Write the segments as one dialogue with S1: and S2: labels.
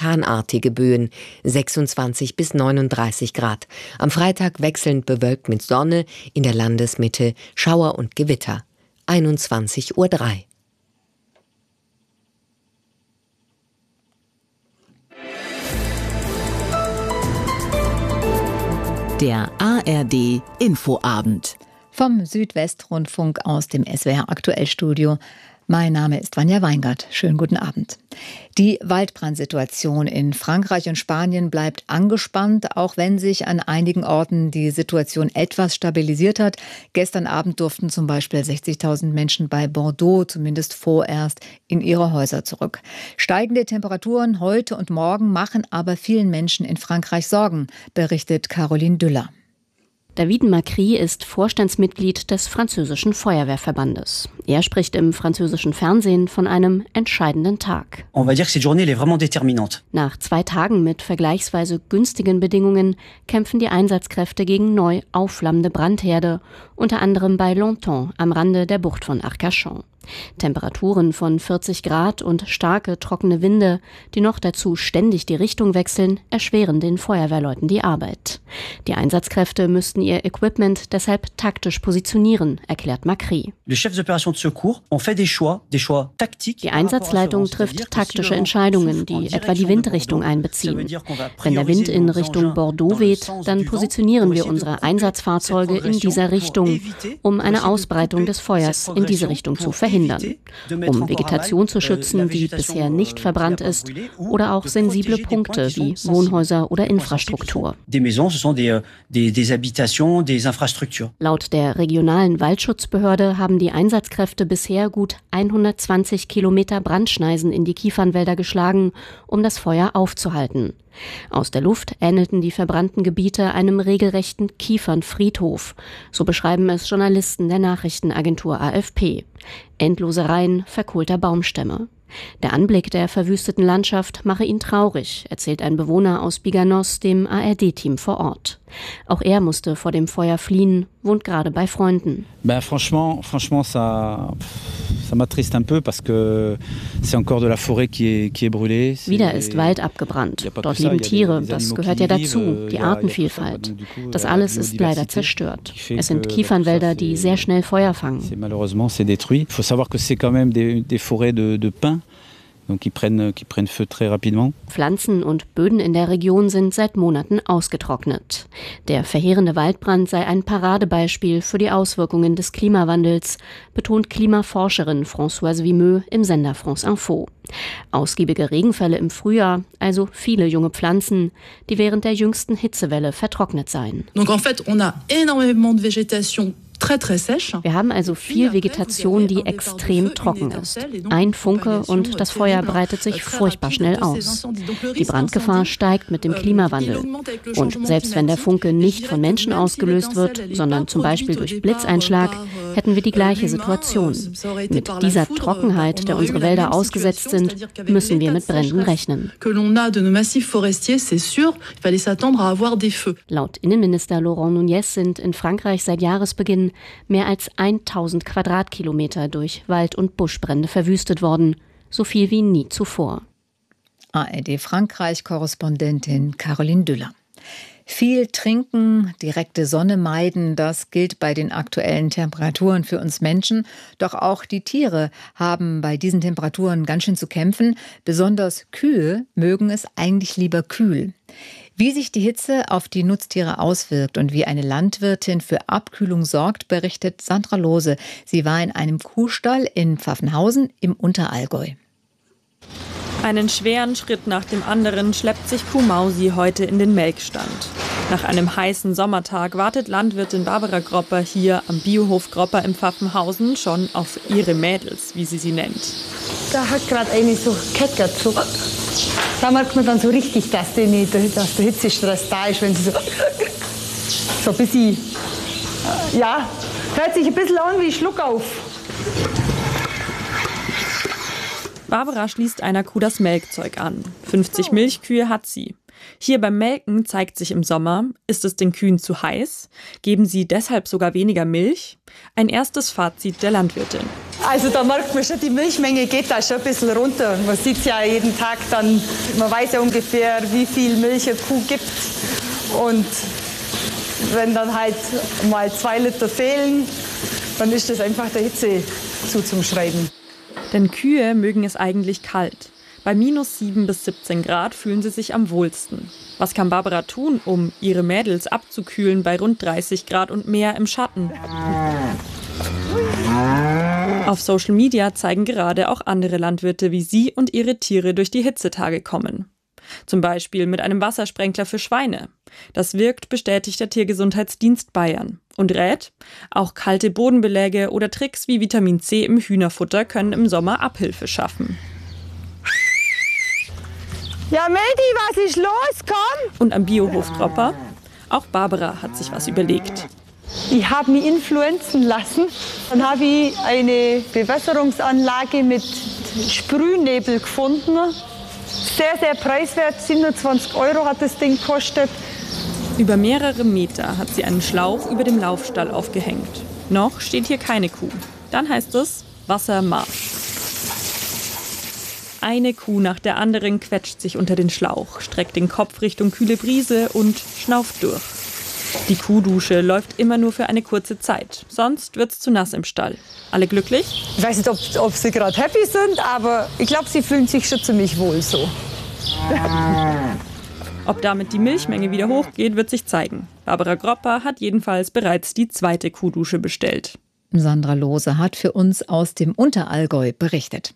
S1: orkanartige Böen, 26 bis 39 Grad. Am Freitag wechselnd bewölkt mit Sonne, in der Landesmitte Schauer und Gewitter. 21:03 Uhr.
S2: Der ARD Infoabend.
S3: Vom Südwestrundfunk aus dem SWR Aktuellstudio. Mein Name ist Vanja Weingart. Schönen guten Abend. Die Waldbrandsituation in Frankreich und Spanien bleibt angespannt, auch wenn sich an einigen Orten die Situation etwas stabilisiert hat. Gestern Abend durften zum Beispiel 60.000 Menschen bei Bordeaux zumindest vorerst in ihre Häuser zurück. Steigende Temperaturen heute und morgen machen aber vielen Menschen in Frankreich Sorgen, berichtet Caroline Düller.
S4: David Macri ist Vorstandsmitglied des französischen Feuerwehrverbandes. Er spricht im französischen Fernsehen von einem entscheidenden Tag. Nach 2 Tagen mit vergleichsweise günstigen Bedingungen kämpfen die Einsatzkräfte gegen neu aufflammende Brandherde, unter anderem bei Longtemps am Rande der Bucht von Arcachon. Temperaturen von 40 Grad und starke, trockene Winde, die noch dazu ständig die Richtung wechseln, erschweren den Feuerwehrleuten die Arbeit. Die Einsatzkräfte müssten ihr Equipment deshalb taktisch positionieren, erklärt Macri. Die Einsatzleitung trifft taktische Entscheidungen, die etwa die Windrichtung einbeziehen. Wenn der Wind in Richtung Bordeaux weht, dann positionieren wir unsere Einsatzfahrzeuge in dieser Richtung, um eine Ausbreitung des Feuers in diese Richtung zu verhindern. Um Vegetation zu schützen, die bisher nicht verbrannt ist, oder auch sensible Punkte wie Wohnhäuser oder Infrastruktur. Laut der regionalen Waldschutzbehörde haben die Einsatzkräfte bisher gut 120 Kilometer Brandschneisen in die Kiefernwälder geschlagen, um das Feuer aufzuhalten. Aus der Luft ähnelten die verbrannten Gebiete einem regelrechten Kiefernfriedhof. So beschreiben es Journalisten der Nachrichtenagentur AFP. Endlose Reihen verkohlter Baumstämme. Der Anblick der verwüsteten Landschaft mache ihn traurig, erzählt ein Bewohner aus Biganos dem ARD-Team vor Ort. Auch er musste vor dem Feuer fliehen, wohnt gerade bei Freunden.
S5: Franchement, ça m'attriste un peu parce que c'est encore de la forêt qui est brûlée.
S4: Wieder ist Wald abgebrannt. Dort leben Tiere, das gehört ja dazu, die Artenvielfalt. Das alles ist leider zerstört. Es sind Kiefernwälder, die sehr schnell Feuer fangen.
S5: Malheureusement, c'est détruit. Il faut savoir que c'est quand même des forêts de pins. Qui prennent feu très rapidement.
S4: Pflanzen und Böden in der Region sind seit Monaten ausgetrocknet. Der verheerende Waldbrand sei ein Paradebeispiel für die Auswirkungen des Klimawandels, betont Klimaforscherin Françoise Vimeux im Sender France Info. Ausgiebige Regenfälle im Frühjahr, also viele junge Pflanzen, die während der jüngsten Hitzewelle vertrocknet seien.
S6: Donc en fait, on a énormément de végétation.
S4: Wir haben also viel Vegetation, die extrem trocken ist. Ein Funke und das Feuer breitet sich furchtbar schnell aus. Die Brandgefahr steigt mit dem Klimawandel. Und selbst wenn der Funke nicht von Menschen ausgelöst wird, sondern zum Beispiel durch Blitzeinschlag, hätten wir die gleiche Situation. Mit dieser Trockenheit, der unsere Wälder ausgesetzt sind, müssen wir mit Bränden rechnen. Laut Innenminister Laurent Nunez sind in Frankreich seit Jahresbeginn mehr als 1000 Quadratkilometer durch Wald- und Buschbrände verwüstet worden, so viel wie nie zuvor.
S3: ARD Frankreich-Korrespondentin Caroline Düller. Viel trinken, direkte Sonne meiden, das gilt bei den aktuellen Temperaturen für uns Menschen. Doch auch die Tiere haben bei diesen Temperaturen ganz schön zu kämpfen. Besonders Kühe mögen es eigentlich lieber kühl. Wie sich die Hitze auf die Nutztiere auswirkt und wie eine Landwirtin für Abkühlung sorgt, berichtet Sandra Lohse. Sie war in einem Kuhstall in Pfaffenhausen im Unterallgäu.
S7: Einen schweren Schritt nach dem anderen schleppt sich Kuh Mausi heute in den Melkstand. Nach einem heißen Sommertag wartet Landwirtin Barbara Gropper hier am Biohof Gropper in Pfaffenhausen schon auf ihre Mädels, wie sie nennt.
S8: Da hat gerade eine so Kettert. So. Da merkt man dann so richtig, dass der Hitzestress da ist, wenn sie so ein bisschen, ja, hört sich ein bisschen an wie Schluckauf.
S7: Barbara schließt einer Kuh das Melkzeug an. 50 Milchkühe hat sie. Hier beim Melken zeigt sich im Sommer, ist es den Kühen zu heiß? Geben sie deshalb sogar weniger Milch? Ein erstes Fazit der Landwirtin.
S8: Also da merkt man schon, die Milchmenge geht da schon ein bisschen runter. Man sieht es ja jeden Tag dann, man weiß ja ungefähr, wie viel Milch eine Kuh gibt. Und wenn dann halt mal 2 Liter fehlen, dann ist das einfach der Hitze zuzuschreiben.
S7: Denn Kühe mögen es eigentlich kalt. Bei minus 7 bis 17 Grad fühlen sie sich am wohlsten. Was kann Barbara tun, um ihre Mädels abzukühlen bei rund 30 Grad und mehr im Schatten? Auf Social Media zeigen gerade auch andere Landwirte, wie sie und ihre Tiere durch die Hitzetage kommen. Zum Beispiel mit einem Wassersprenkler für Schweine. Das wirkt, bestätigt der Tiergesundheitsdienst Bayern. Und rät, auch kalte Bodenbeläge oder Tricks wie Vitamin C im Hühnerfutter können im Sommer Abhilfe schaffen.
S8: Ja, Mädi, was ist los? Komm!
S7: Und am Biohof Gropper? Auch Barbara hat sich was überlegt.
S8: Ich habe mich influenzen lassen. Dann habe ich eine Bewässerungsanlage mit Sprühnebel gefunden. Sehr, sehr preiswert. 27 € hat das Ding gekostet.
S7: Über mehrere Meter hat sie einen Schlauch über dem Laufstall aufgehängt. Noch steht hier keine Kuh. Dann heißt es Wassermarsch. Eine Kuh nach der anderen quetscht sich unter den Schlauch, streckt den Kopf Richtung kühle Brise und schnauft durch. Die Kuhdusche läuft immer nur für eine kurze Zeit, sonst wird's zu nass im Stall. Alle glücklich?
S8: Ich weiß nicht, ob sie gerade happy sind, aber ich glaube, sie fühlen sich schon ziemlich wohl so.
S7: Ob damit die Milchmenge wieder hochgeht, wird sich zeigen. Barbara Gropper hat jedenfalls bereits die 2. Kuhdusche bestellt.
S3: Sandra Lohse hat für uns aus dem Unterallgäu berichtet.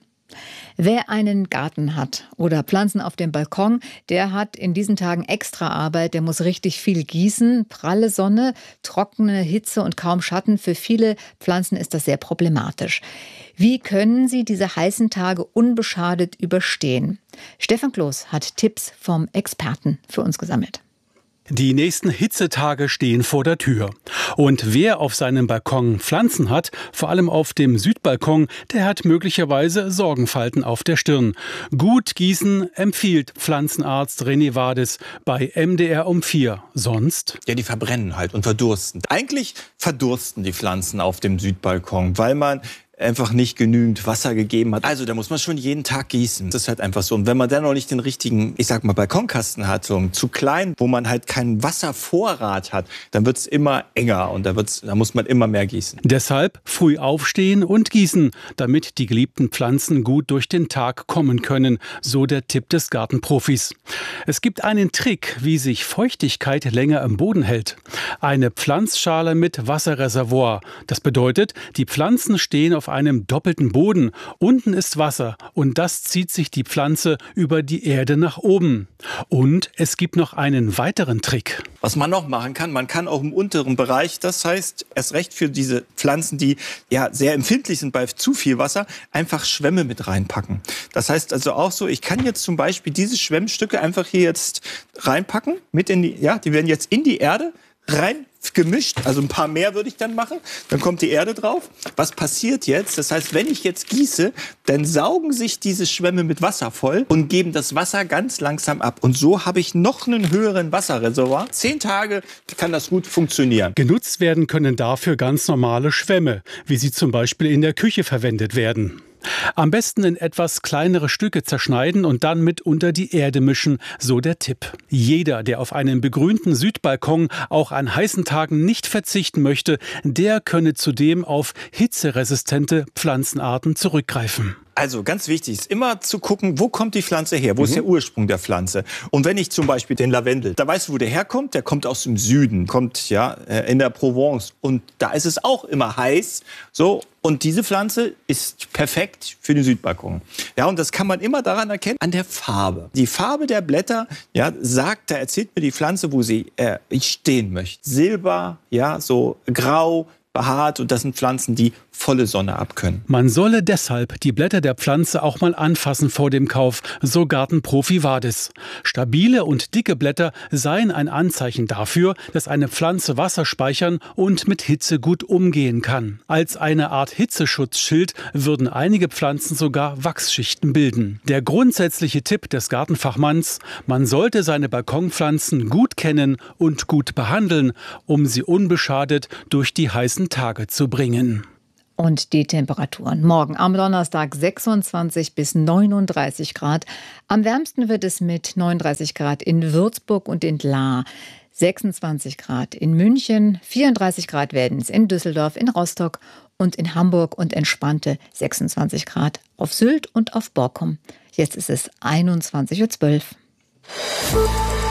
S3: Wer einen Garten hat oder Pflanzen auf dem Balkon, der hat in diesen Tagen extra Arbeit. Der muss richtig viel gießen. Pralle Sonne, trockene Hitze und kaum Schatten. Für viele Pflanzen ist das sehr problematisch. Wie können sie diese heißen Tage unbeschadet überstehen? Stefan Kloß hat Tipps vom Experten für uns gesammelt.
S9: Die nächsten Hitzetage stehen vor der Tür. Und wer auf seinem Balkon Pflanzen hat, vor allem auf dem Südbalkon, der hat möglicherweise Sorgenfalten auf der Stirn. Gut gießen empfiehlt Pflanzenarzt René Wades bei MDR um 4. Sonst?
S10: Ja, die verbrennen halt und verdursten. Eigentlich verdursten die Pflanzen auf dem Südbalkon, weil man einfach nicht genügend Wasser gegeben hat. Also da muss man schon jeden Tag gießen. Das ist halt einfach so. Und wenn man dann noch nicht den richtigen, ich sag mal, Balkonkasten hat, so zu klein, wo man halt keinen Wasservorrat hat, dann wird's immer enger und da muss man immer mehr gießen.
S9: Deshalb früh aufstehen und gießen, damit die geliebten Pflanzen gut durch den Tag kommen können, so der Tipp des Gartenprofis. Es gibt einen Trick, wie sich Feuchtigkeit länger im Boden hält. Eine Pflanzschale mit Wasserreservoir. Das bedeutet, die Pflanzen stehen auf einem doppelten Boden. Unten ist Wasser und das zieht sich die Pflanze über die Erde nach oben. Und es gibt noch einen weiteren Trick.
S10: Was man noch machen kann, man kann auch im unteren Bereich, das heißt erst recht für diese Pflanzen, die ja sehr empfindlich sind bei zu viel Wasser, einfach Schwämme mit reinpacken. Das heißt also auch so, ich kann jetzt zum Beispiel diese Schwemmstücke einfach hier jetzt reinpacken, die werden jetzt in die Erde rein gemischt, also ein paar mehr würde ich dann machen, dann kommt die Erde drauf. Was passiert jetzt? Das heißt, wenn ich jetzt gieße, dann saugen sich diese Schwämme mit Wasser voll und geben das Wasser ganz langsam ab. Und so habe ich noch einen höheren Wasserreservoir. 10 Tage kann das gut funktionieren.
S9: Genutzt werden können dafür ganz normale Schwämme, wie sie zum Beispiel in der Küche verwendet werden. Am besten in etwas kleinere Stücke zerschneiden und dann mit unter die Erde mischen, so der Tipp. Jeder, der auf einen begrünten Südbalkon auch an heißen Tagen nicht verzichten möchte, der könne zudem auf hitzeresistente Pflanzenarten zurückgreifen.
S10: Also ganz wichtig ist immer zu gucken, wo kommt die Pflanze her? Wo ist der Ursprung der Pflanze? Und wenn ich zum Beispiel den Lavendel, da weißt du, wo der herkommt? Der kommt aus dem Süden, kommt in der Provence. Und da ist es auch immer heiß. So. Und diese Pflanze ist perfekt für den Südbalkon. Ja, und das kann man immer daran erkennen, an der Farbe. Die Farbe der Blätter, da erzählt mir die Pflanze, wo sie stehen möchte. Silber, so grau, behaart, und das sind Pflanzen, die volle Sonne abkönnen.
S9: Man solle deshalb die Blätter der Pflanze auch mal anfassen vor dem Kauf, so Gartenprofi Wades. Stabile und dicke Blätter seien ein Anzeichen dafür, dass eine Pflanze Wasser speichern und mit Hitze gut umgehen kann. Als eine Art Hitzeschutzschild würden einige Pflanzen sogar Wachsschichten bilden. Der grundsätzliche Tipp des Gartenfachmanns: Man sollte seine Balkonpflanzen gut kennen und gut behandeln, um sie unbeschadet durch die heißen Tage zu bringen.
S3: Und die Temperaturen. Morgen am Donnerstag 26 bis 39 Grad. Am wärmsten wird es mit 39 Grad in Würzburg und in Lahr. 26 Grad in München, 34 Grad werden es in Düsseldorf, in Rostock und in Hamburg und entspannte 26 Grad auf Sylt und auf Borkum. Jetzt ist es 21:12 Uhr.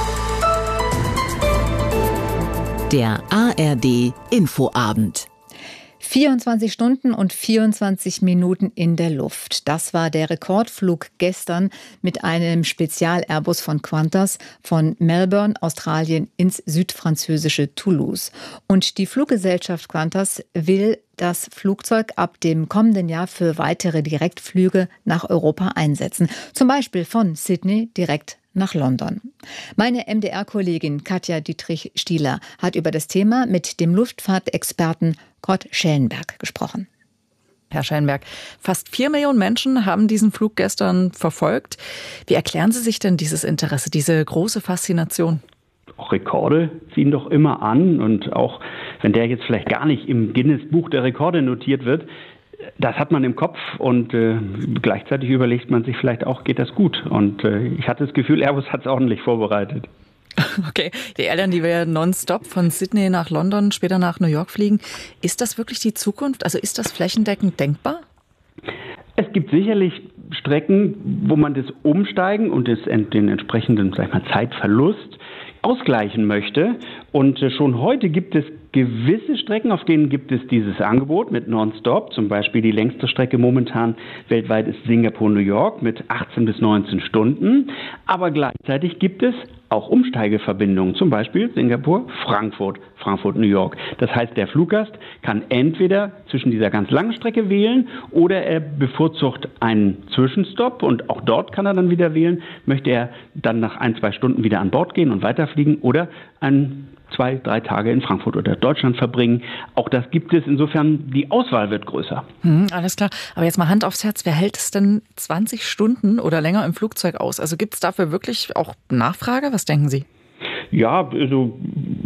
S2: Der ARD Infoabend.
S3: 24 Stunden und 24 Minuten in der Luft. Das war der Rekordflug gestern mit einem Spezial-Airbus von Qantas von Melbourne, Australien, ins südfranzösische Toulouse. Und die Fluggesellschaft Qantas will das Flugzeug ab dem kommenden Jahr für weitere Direktflüge nach Europa einsetzen. Zum Beispiel von Sydney direkt nach London. Meine MDR-Kollegin Katja Dietrich-Stieler hat über das Thema mit dem Luftfahrtexperten Kurt Schellenberg gesprochen.
S11: Herr Schellenberg, fast 4 Millionen Menschen haben diesen Flug gestern verfolgt. Wie erklären Sie sich denn dieses Interesse, diese große Faszination?
S12: Auch Rekorde ziehen doch immer an, und auch wenn der jetzt vielleicht gar nicht im Guinness-Buch der Rekorde notiert wird, das hat man im Kopf, und gleichzeitig überlegt man sich vielleicht auch, geht das gut? Und ich hatte das Gefühl, Airbus hat es ordentlich vorbereitet.
S11: Okay, die Airline, die wir nonstop von Sydney nach London, später nach New York fliegen. Ist das wirklich die Zukunft? Also ist das flächendeckend denkbar?
S12: Es gibt sicherlich Strecken, wo man das Umsteigen und den entsprechenden, sag ich mal, Zeitverlust ausgleichen möchte. Und schon heute gibt es gewisse Strecken, auf denen gibt es dieses Angebot mit Nonstop. Zum Beispiel die längste Strecke momentan weltweit ist Singapur-New York mit 18 bis 19 Stunden. Aber gleichzeitig gibt es auch Umsteigeverbindungen, zum Beispiel Singapur-Frankfurt, Frankfurt-New York. Das heißt, der Fluggast kann entweder zwischen dieser ganz langen Strecke wählen oder er bevorzugt einen Zwischenstopp, und auch dort kann er dann wieder wählen, möchte er dann nach 1-2 Stunden wieder an Bord gehen und weiterfliegen oder 2-3 Tage in Frankfurt oder Deutschland verbringen. Auch das gibt es. Insofern, die Auswahl wird größer.
S11: Alles klar. Aber jetzt mal Hand aufs Herz. Wer hält es denn 20 Stunden oder länger im Flugzeug aus? Also gibt es dafür wirklich auch Nachfrage? Was denken Sie?
S12: Ja, also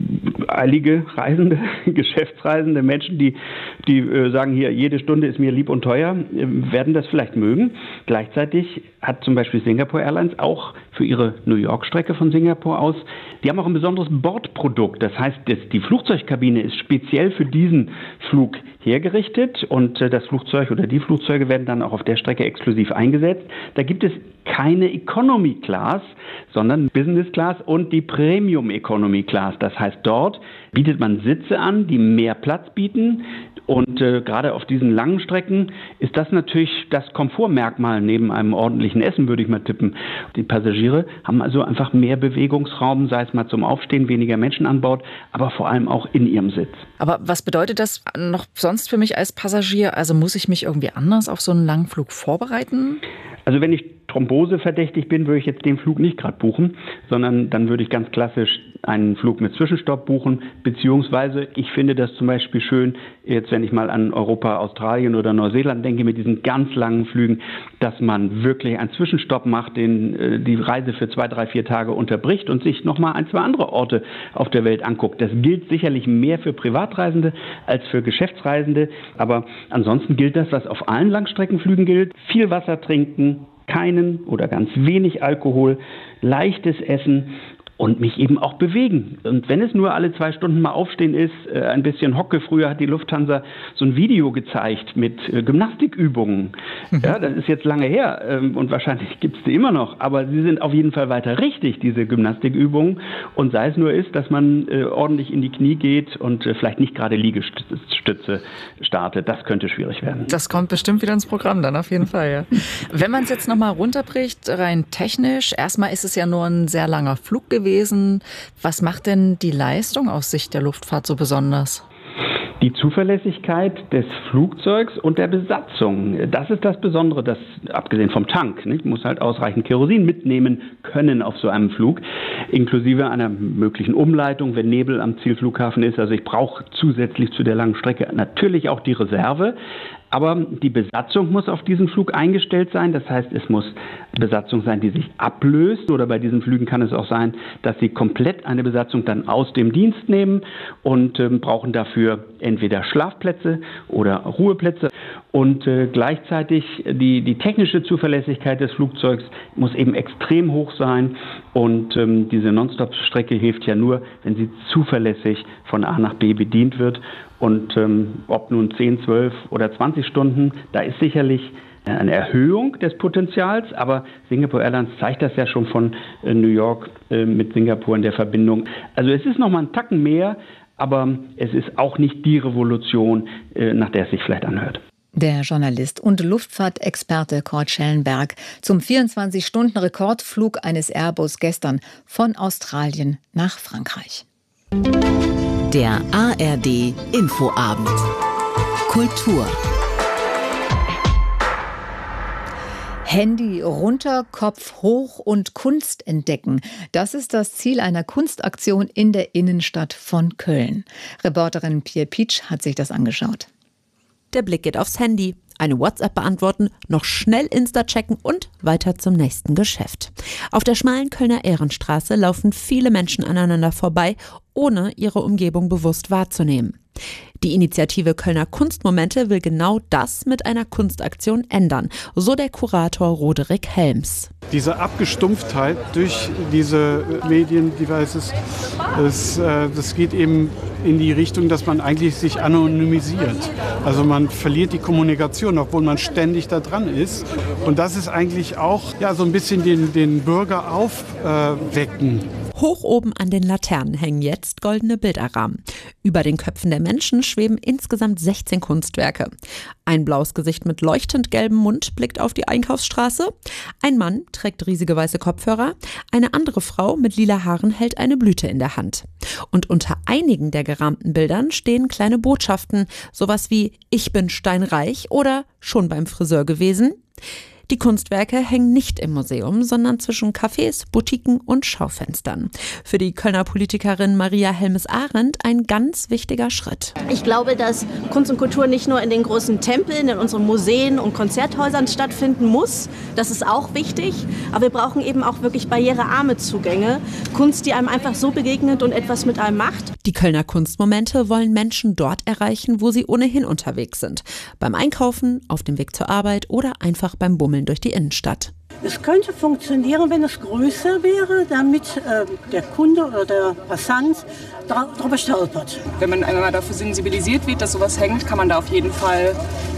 S12: eilige Reisende, Geschäftsreisende, Menschen, die sagen, hier, jede Stunde ist mir lieb und teuer, werden das vielleicht mögen. Gleichzeitig hat zum Beispiel Singapore Airlines auch für ihre New York-Strecke von Singapur aus, die haben auch ein besonderes Bordprodukt. Das heißt, die Flugzeugkabine ist speziell für diesen Flug hergerichtet, und das Flugzeug oder die Flugzeuge werden dann auch auf der Strecke exklusiv eingesetzt. Da gibt es keine Economy Class, sondern Business Class und die Premium Economy Class. Das heißt, dort bietet man Sitze an, die mehr Platz bieten. Und gerade auf diesen langen Strecken ist das natürlich das Komfortmerkmal neben einem ordentlichen Essen, würde ich mal tippen. Die Passagiere haben also einfach mehr Bewegungsraum, sei es mal zum Aufstehen, weniger Menschen an Bord, aber vor allem auch in ihrem Sitz.
S11: Aber was bedeutet das noch sonst für mich als Passagier? Also muss ich mich irgendwie anders auf so einen langen Flug vorbereiten?
S12: Also wenn ich Thrombose verdächtig bin, würde ich jetzt den Flug nicht gerade buchen, sondern dann würde ich ganz klassisch einen Flug mit Zwischenstopp buchen, beziehungsweise ich finde das zum Beispiel schön, jetzt wenn ich mal an Europa, Australien oder Neuseeland denke, mit diesen ganz langen Flügen, dass man wirklich einen Zwischenstopp macht, die Reise für 2, 3, 4 Tage unterbricht und sich nochmal 1, 2 andere Orte auf der Welt anguckt. Das gilt sicherlich mehr für Privatreisende als für Geschäftsreisende, aber ansonsten gilt das, was auf allen Langstreckenflügen gilt: viel Wasser trinken, keinen oder ganz wenig Alkohol, leichtes Essen und mich eben auch bewegen. Und wenn es nur alle 2 Stunden mal aufstehen ist, ein bisschen Hocke. Früher hat die Lufthansa so ein Video gezeigt mit Gymnastikübungen. Ja, das ist jetzt lange her und wahrscheinlich gibt es die immer noch. Aber sie sind auf jeden Fall weiter richtig, diese Gymnastikübungen. Und sei es nur ist, dass man ordentlich in die Knie geht und vielleicht nicht gerade Liegestütze startet. Das könnte schwierig werden.
S11: Das kommt bestimmt wieder ins Programm dann auf jeden Fall, ja. Wenn man es jetzt nochmal runterbricht, rein technisch, erstmal ist es ja nur ein sehr langer Flug gewesen. Was macht denn die Leistung aus Sicht der Luftfahrt so besonders?
S12: Die Zuverlässigkeit des Flugzeugs und der Besatzung, das ist das Besondere, das abgesehen vom Tank, nicht? Muss halt ausreichend Kerosin mitnehmen können auf so einem Flug, inklusive einer möglichen Umleitung, wenn Nebel am Zielflughafen ist. Also ich brauche zusätzlich zu der langen Strecke natürlich auch die Reserve. Aber die Besatzung muss auf diesen Flug eingestellt sein. Das heißt, es muss Besatzung sein, die sich ablöst. Oder bei diesen Flügen kann es auch sein, dass sie komplett eine Besatzung dann aus dem Dienst nehmen und brauchen dafür entweder Schlafplätze oder Ruheplätze. Und gleichzeitig die technische Zuverlässigkeit des Flugzeugs muss eben extrem hoch sein. Und diese Nonstop-Strecke hilft ja nur, wenn sie zuverlässig von A nach B bedient wird. Und ob nun 10, 12 oder 20 Stunden, da ist sicherlich eine Erhöhung des Potenzials, aber Singapore Airlines zeigt das ja schon von New York mit Singapur in der Verbindung. Also es ist noch mal ein Tacken mehr, aber es ist auch nicht die Revolution, nach der es sich vielleicht anhört.
S3: Der Journalist und Luftfahrtexperte Kurt Schellenberg zum 24-Stunden-Rekordflug eines Airbus gestern von Australien nach Frankreich.
S2: Der ARD Infoabend. Kultur.
S3: Handy runter, Kopf hoch und Kunst entdecken. Das ist das Ziel einer Kunstaktion in der Innenstadt von Köln. Reporterin Pia Pietsch hat sich das angeschaut.
S13: Der Blick geht aufs Handy. Eine WhatsApp beantworten, noch schnell Insta checken und weiter zum nächsten Geschäft. Auf der schmalen Kölner Ehrenstraße laufen viele Menschen aneinander vorbei, ohne ihre Umgebung bewusst wahrzunehmen. Die Initiative Kölner Kunstmomente will genau das mit einer Kunstaktion ändern, so der Kurator Roderick Helms.
S14: Diese Abgestumpftheit durch diese Medien-Devices, das geht eben in die Richtung, dass man eigentlich sich anonymisiert. Also man verliert die Kommunikation, obwohl man ständig da dran ist. Und das ist eigentlich auch so ein bisschen den Bürger aufwecken.
S13: Hoch oben an den Laternen hängen jetzt goldene Bilderrahmen. Über den Köpfen der Menschen schweben insgesamt 16 Kunstwerke. Ein blaues Gesicht mit leuchtend gelbem Mund blickt auf die Einkaufsstraße. Ein Mann trägt riesige weiße Kopfhörer. Eine andere Frau mit lila Haaren hält eine Blüte in der Hand. Und unter einigen der gerahmten Bildern stehen kleine Botschaften, sowas wie „Ich bin steinreich" oder „Schon beim Friseur gewesen". Die Kunstwerke hängen nicht im Museum, sondern zwischen Cafés, Boutiquen und Schaufenstern. Für die Kölner Politikerin Maria Helmes-Arendt ein ganz wichtiger Schritt.
S15: Ich glaube, dass Kunst und Kultur nicht nur in den großen Tempeln, in unseren Museen und Konzerthäusern stattfinden muss. Das ist auch wichtig. Aber wir brauchen eben auch wirklich barrierearme Zugänge. Kunst, die einem einfach so begegnet und etwas mit einem macht.
S13: Die Kölner Kunstmomente wollen Menschen dort erreichen, wo sie ohnehin unterwegs sind. Beim Einkaufen, auf dem Weg zur Arbeit oder einfach beim Bummeln durch die Innenstadt.
S16: Es könnte funktionieren, wenn es größer wäre, damit der Kunde oder der Passant darüber stolpert.
S17: Wenn man einmal dafür sensibilisiert wird, dass sowas hängt, kann man da auf jeden Fall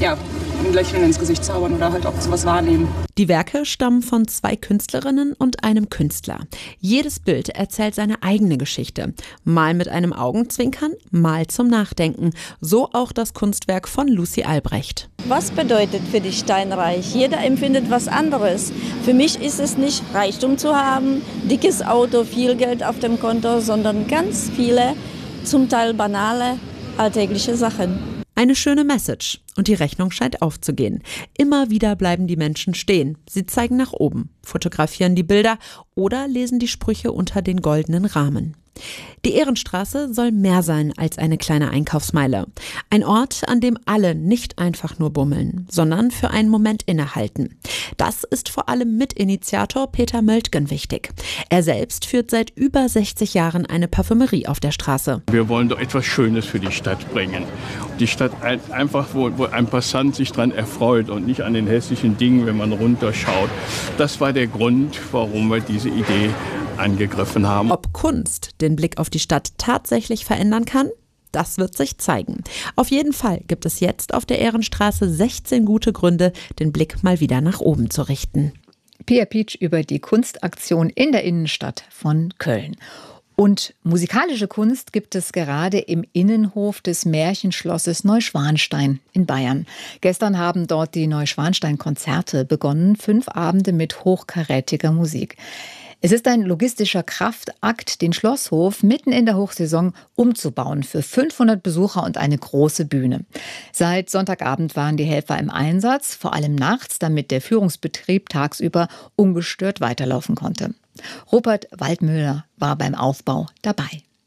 S17: ein Lächeln ins Gesicht zaubern oder halt auch sowas wahrnehmen.
S13: Die Werke stammen von 2 Künstlerinnen und einem Künstler. Jedes Bild erzählt seine eigene Geschichte. Mal mit einem Augenzwinkern, mal zum Nachdenken. So auch das Kunstwerk von Lucy Albrecht.
S18: Was bedeutet für dich steinreich? Jeder empfindet was anderes. Für mich ist es nicht Reichtum zu haben, dickes Auto, viel Geld auf dem Konto, sondern ganz viele, zum Teil banale, alltägliche Sachen.
S13: Eine schöne Message. Und die Rechnung scheint aufzugehen. Immer wieder bleiben die Menschen stehen. Sie zeigen nach oben, fotografieren die Bilder oder lesen die Sprüche unter den goldenen Rahmen. Die Ehrenstraße soll mehr sein als eine kleine Einkaufsmeile. Ein Ort, an dem alle nicht einfach nur bummeln, sondern für einen Moment innehalten. Das ist vor allem Mitinitiator Peter Möltgen wichtig. Er selbst führt seit über 60 Jahren eine Parfümerie auf der Straße.
S19: Wir wollen doch etwas Schönes für die Stadt bringen. Die Stadt einfach, wo ein Passant sich dran erfreut und nicht an den hässlichen Dingen, wenn man runterschaut. Das war der Grund, warum wir diese Idee angegriffen haben.
S13: Ob Kunst den Blick auf die Stadt tatsächlich verändern kann? Das wird sich zeigen. Auf jeden Fall gibt es jetzt auf der Ehrenstraße 16 gute Gründe, den Blick mal wieder nach oben zu richten.
S3: Pia Pietsch über die Kunstaktion in der Innenstadt von Köln. Und musikalische Kunst gibt es gerade im Innenhof des Märchenschlosses Neuschwanstein in Bayern. Gestern haben dort die Neuschwanstein-Konzerte begonnen, 5 Abende mit hochkarätiger Musik. Es ist ein logistischer Kraftakt, den Schlosshof mitten in der Hochsaison umzubauen für 500 Besucher und eine große Bühne. Seit Sonntagabend waren die Helfer im Einsatz, vor allem nachts, damit der Führungsbetrieb tagsüber ungestört weiterlaufen konnte. Rupert Waldmüller war beim Aufbau dabei.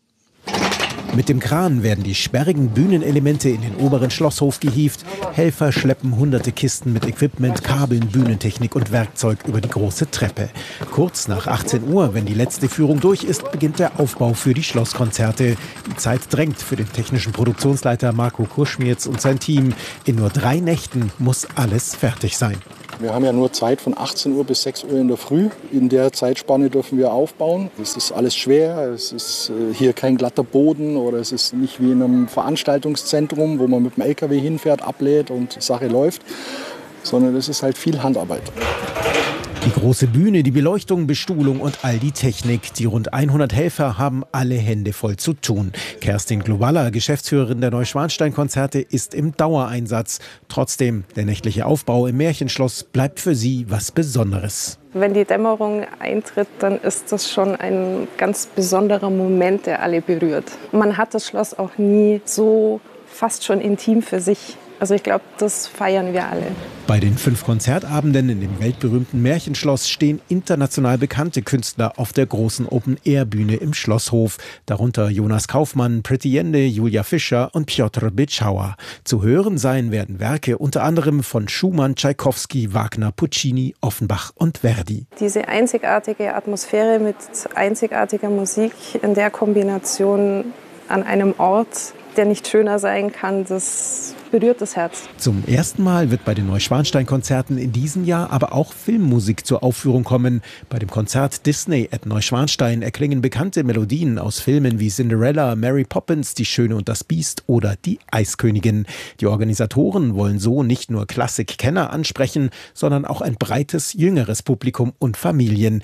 S20: Mit dem Kran werden die sperrigen Bühnenelemente in den oberen Schlosshof gehievt. Helfer schleppen hunderte Kisten mit Equipment, Kabeln, Bühnentechnik und Werkzeug über die große Treppe. Kurz nach 18 Uhr, wenn die letzte Führung durch ist, beginnt der Aufbau für die Schlosskonzerte. Die Zeit drängt für den technischen Produktionsleiter Marco Kurschmierz und sein Team. In nur 3 Nächten muss alles fertig sein.
S21: Wir haben ja nur Zeit von 18 Uhr bis 6 Uhr in der Früh. In der Zeitspanne dürfen wir aufbauen. Es ist alles schwer. Es ist hier kein glatter Boden oder es ist nicht wie in einem Veranstaltungszentrum, wo man mit dem LKW hinfährt, ablädt und die Sache läuft, sondern es ist halt viel Handarbeit.
S20: Die große Bühne, die Beleuchtung, Bestuhlung und all die Technik. Die rund 100 Helfer haben alle Hände voll zu tun. Kerstin Glowalla, Geschäftsführerin der Neuschwanstein-Konzerte, ist im Dauereinsatz. Trotzdem, der nächtliche Aufbau im Märchenschloss bleibt für sie was Besonderes.
S22: Wenn die Dämmerung eintritt, dann ist das schon ein ganz besonderer Moment, der alle berührt. Man hat das Schloss auch nie so fast schon intim für sich. Also ich glaube, das feiern wir alle.
S20: Bei den 5 Konzertabenden in dem weltberühmten Märchenschloss stehen international bekannte Künstler auf der großen Open-Air-Bühne im Schlosshof. Darunter Jonas Kaufmann, Pretty Yende, Julia Fischer und Piotr Bitschauer. Zu hören sein werden Werke unter anderem von Schumann, Tschaikowski, Wagner, Puccini, Offenbach und Verdi.
S22: Diese einzigartige Atmosphäre mit einzigartiger Musik in der Kombination an einem Ort, der nicht schöner sein kann, das berührt das Herz.
S20: Zum ersten Mal wird bei den Neuschwanstein-Konzerten in diesem Jahr aber auch Filmmusik zur Aufführung kommen. Bei dem Konzert Disney at Neuschwanstein erklingen bekannte Melodien aus Filmen wie Cinderella, Mary Poppins, Die Schöne und das Biest oder Die Eiskönigin. Die Organisatoren wollen so nicht nur Klassikkenner ansprechen, sondern auch ein breites, jüngeres Publikum und Familien.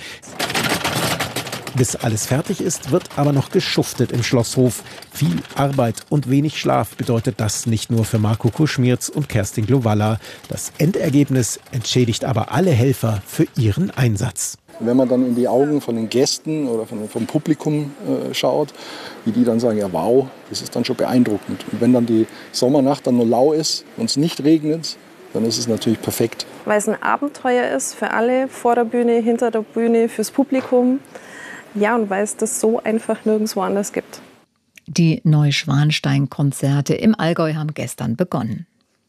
S20: Bis alles fertig ist, wird aber noch geschuftet im Schlosshof. Viel Arbeit und wenig Schlaf bedeutet das nicht nur für Marco Kurschmierz und Kerstin Glowalla. Das Endergebnis entschädigt aber alle Helfer für ihren Einsatz.
S21: Wenn man dann in die Augen von den Gästen oder vom Publikum schaut, wie die dann sagen, ja wow, das ist dann schon beeindruckend. Und wenn dann die Sommernacht dann nur lau ist und es nicht regnet, dann ist es natürlich perfekt.
S22: Weil es ein Abenteuer ist für alle, vor der Bühne, hinter der Bühne, fürs Publikum. Ja, und weil es das so einfach nirgendwo anders gibt.
S3: Die Neuschwanstein-Konzerte im Allgäu haben gestern begonnen.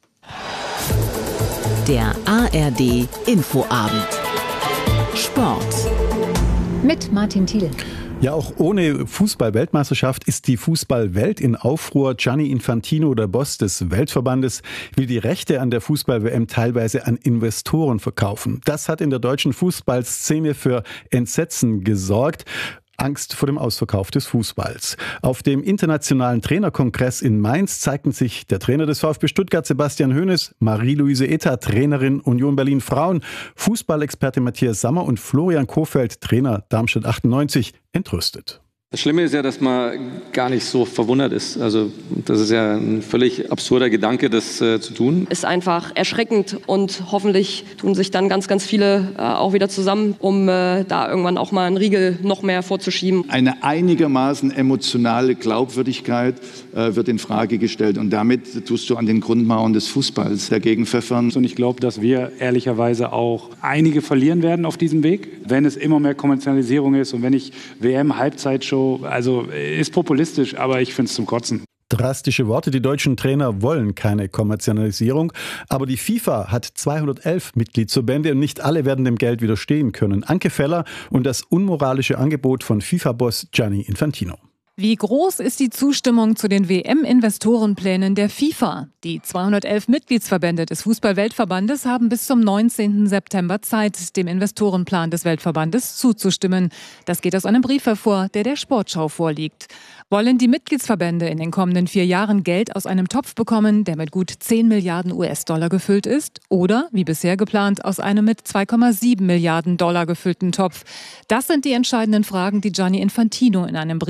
S2: Der ARD Infoabend. Sport.
S3: Mit Martin Thiel.
S9: Ja, auch ohne Fußball-Weltmeisterschaft ist die Fußball-Welt in Aufruhr. Gianni Infantino, der Boss des Weltverbandes, will die Rechte an der Fußball-WM teilweise an Investoren verkaufen. Das hat in der deutschen Fußballszene für Entsetzen gesorgt. Angst vor dem Ausverkauf des Fußballs. Auf dem internationalen Trainerkongress in Mainz zeigten sich der Trainer des VfB Stuttgart, Sebastian Hoeneß, Marie-Louise Ether, Trainerin Union Berlin Frauen, Fußballexperte Matthias Sammer und Florian Kohfeldt, Trainer Darmstadt 98, entrüstet.
S23: Das Schlimme ist ja, dass man gar nicht so verwundert ist. Also das ist ja ein völlig absurder Gedanke, das zu tun.
S24: Ist einfach erschreckend und hoffentlich tun sich dann ganz, ganz viele auch wieder zusammen, um da irgendwann auch mal einen Riegel noch mehr vorzuschieben.
S25: Eine einigermaßen emotionale Glaubwürdigkeit wird in Frage gestellt und damit tust du an den Grundmauern des Fußballs dagegen pfeffern.
S26: Und ich glaube, dass wir ehrlicherweise auch einige verlieren werden auf diesem Weg, wenn es immer mehr Kommerzialisierung ist und wenn ich WM-Halbzeitshow, also ist populistisch, aber ich finde es zum Kotzen.
S9: Drastische Worte, die deutschen Trainer wollen keine Kommerzialisierung, aber die FIFA hat 211 Mitgliedsverbände und nicht alle werden dem Geld widerstehen können. Anke Feller und das unmoralische Angebot von FIFA-Boss Gianni Infantino.
S27: Wie groß ist die Zustimmung zu den WM-Investorenplänen der FIFA? Die 211 Mitgliedsverbände des Fußball-Weltverbandes haben bis zum 19. September Zeit, dem Investorenplan des Weltverbandes zuzustimmen. Das geht aus einem Brief hervor, der der Sportschau vorliegt. Wollen die Mitgliedsverbände in den kommenden 4 Jahren Geld aus einem Topf bekommen, der mit gut 10 Milliarden US-Dollar gefüllt ist? Oder, wie bisher geplant, aus einem mit 2,7 Milliarden Dollar gefüllten Topf? Das sind die entscheidenden Fragen, die Gianni Infantino in einem Brief an die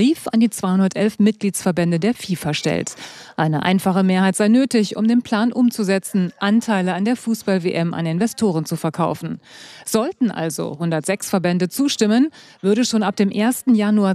S27: die 211 Mitgliedsverbände der FIFA stellt. Eine einfache Mehrheit sei nötig, um den Plan umzusetzen, Anteile an der Fußball-WM an Investoren zu verkaufen. Sollten also 106 Verbände zustimmen, würde schon ab dem 1. Januar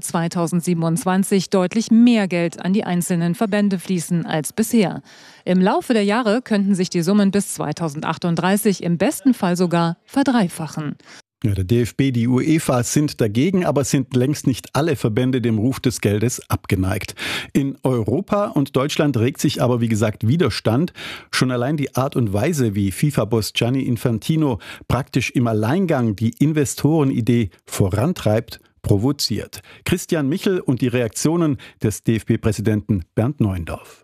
S27: 2027 deutlich mehr Geld an die einzelnen Verbände fließen als bisher. Im Laufe der Jahre könnten sich die Summen bis 2038 im besten Fall sogar verdreifachen.
S1: Ja, der DFB, die UEFA sind dagegen, aber sind längst nicht alle Verbände dem Ruf des Geldes abgeneigt. In Europa und Deutschland regt sich aber, wie gesagt, Widerstand. Schon allein die Art und Weise, wie FIFA-Boss Gianni Infantino praktisch im Alleingang die Investorenidee vorantreibt, provoziert. Christian Michel und die Reaktionen des DFB-Präsidenten Bernd Neuendorf.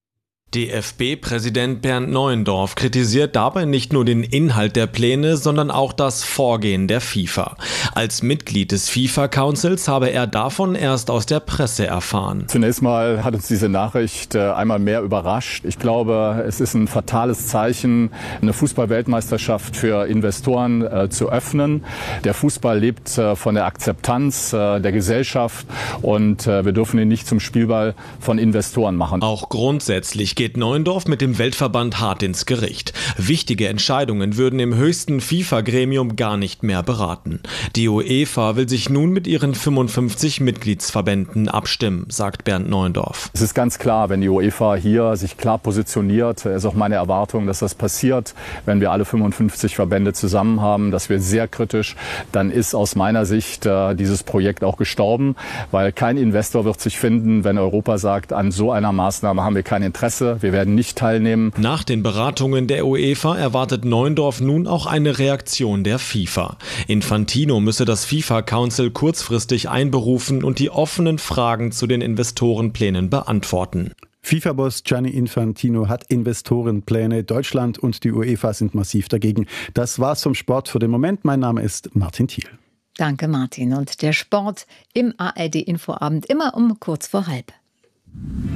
S4: DFB-Präsident Bernd Neuendorf kritisiert dabei nicht nur den Inhalt der Pläne, sondern auch das Vorgehen der FIFA. Als Mitglied des FIFA-Councils habe er davon erst aus der Presse erfahren.
S5: Zunächst mal hat uns diese Nachricht einmal mehr überrascht. Ich glaube, es ist ein fatales Zeichen, eine Fußball-Weltmeisterschaft für Investoren zu öffnen. Der Fußball lebt von der Akzeptanz der Gesellschaft und wir dürfen ihn nicht zum Spielball von Investoren machen.
S4: Auch grundsätzlich geht Neuendorf mit dem Weltverband hart ins Gericht. Wichtige Entscheidungen würden im höchsten FIFA-Gremium gar nicht mehr beraten. Die UEFA will sich nun mit ihren 55 Mitgliedsverbänden abstimmen, sagt Bernd Neuendorf.
S5: Es ist ganz klar, wenn die UEFA hier sich klar positioniert, ist auch meine Erwartung, dass das passiert, wenn wir alle 55 Verbände zusammen haben. Das wird sehr kritisch. Dann ist aus meiner Sicht dieses Projekt auch gestorben, weil kein Investor wird sich finden, wenn Europa sagt, an so einer Maßnahme haben wir kein Interesse. Wir werden nicht teilnehmen.
S4: Nach den Beratungen der UEFA erwartet Neuendorf nun auch eine Reaktion der FIFA. Infantino müsse das FIFA-Council kurzfristig einberufen und die offenen Fragen zu den Investorenplänen beantworten.
S1: FIFA-Boss Gianni Infantino hat Investorenpläne. Deutschland und die UEFA sind massiv dagegen. Das war's vom Sport für den Moment. Mein Name ist Martin Thiel.
S3: Danke, Martin. Und der Sport im ARD-Infoabend immer um kurz vor halb.